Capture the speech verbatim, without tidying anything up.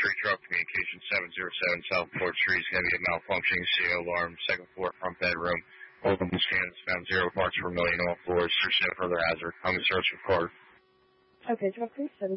Street, truck communication seven zero seven South Fourth Street is going to be a malfunctioning C O alarm, second floor, front bedroom. Multiple scans found zero parts per million all floors. There's no further hazard. I'm in search of car. Okay, truck three seven